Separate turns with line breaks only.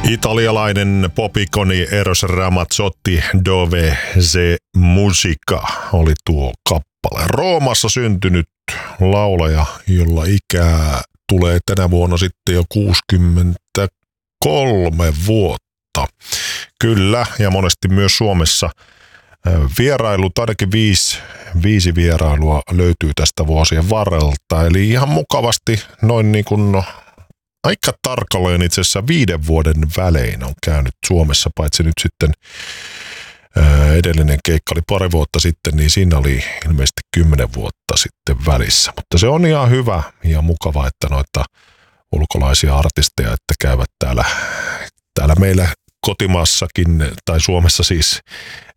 Italialainen popikoni Eros Ramazzotti Dove se musica oli tuo kappale. Roomassa syntynyt laulaja, jolla ikää tulee tänä vuonna sitten jo 63 vuotta. Kyllä, ja monesti myös Suomessa vierailut, ainakin viisi vierailua löytyy tästä vuosien varrelta. Eli ihan mukavasti noin niin kuin aika tarkalleen itse asiassa 5 vuoden välein on käynyt Suomessa, paitsi nyt sitten edellinen keikka oli 2 vuotta sitten, niin siinä oli ilmeisesti 10 vuotta sitten välissä. Mutta se on ihan hyvä ja mukava, että noita ulkolaisia artisteja, että käyvät täällä meillä kotimaassakin tai Suomessa siis